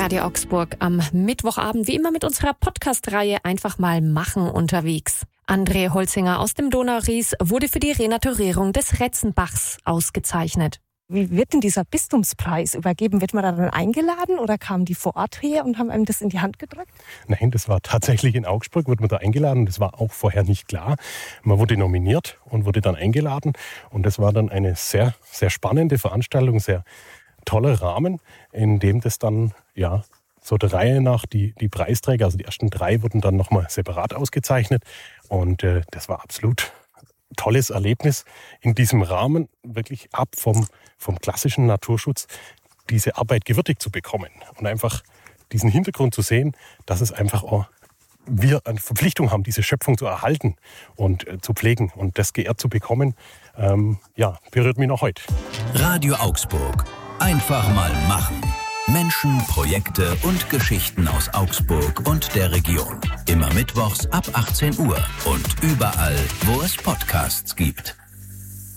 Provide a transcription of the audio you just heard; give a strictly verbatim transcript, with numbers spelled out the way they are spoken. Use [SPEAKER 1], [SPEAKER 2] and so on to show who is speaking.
[SPEAKER 1] Radio Augsburg am Mittwochabend, wie immer mit unserer Podcast-Reihe Einfach mal machen unterwegs. André Holzinger aus dem Donauries wurde für die Renaturierung des Retzenbachs ausgezeichnet.
[SPEAKER 2] Wie wird denn dieser Bistumspreis übergeben? Wird man da dann eingeladen oder kamen die vor Ort her und haben einem das in die Hand gedrückt?
[SPEAKER 3] Nein, das war tatsächlich in Augsburg, wurde man da eingeladen. Das war auch vorher nicht klar. Man wurde nominiert und wurde dann eingeladen. Und das war dann eine sehr, sehr spannende Veranstaltung, sehr toller Rahmen, in dem das dann, ja, so der Reihe nach die, die Preisträger, also die ersten drei, wurden dann nochmal separat ausgezeichnet. Und äh, das war absolut tolles Erlebnis, in diesem Rahmen wirklich ab vom, vom klassischen Naturschutz diese Arbeit gewürdigt zu bekommen und einfach diesen Hintergrund zu sehen, dass es einfach auch wir eine Verpflichtung haben, diese Schöpfung zu erhalten und äh, zu pflegen und das geehrt zu bekommen, ähm, ja, berührt mich noch heute.
[SPEAKER 4] Radio Augsburg. Einfach mal machen. Menschen, Projekte und Geschichten aus Augsburg und der Region. Immer mittwochs ab achtzehn Uhr und überall, wo es Podcasts gibt.